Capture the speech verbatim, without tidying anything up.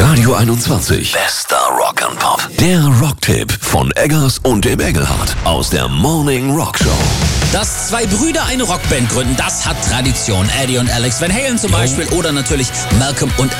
Radio einundzwanzig. Bester Rock and Pop. Der Rocktipp von Eggers und dem Engelhardt aus der Morning Rock Show. Dass zwei Brüder eine Rockband gründen, das hat Tradition. Eddie und Alex Van Halen zum Beispiel oder natürlich Malcolm und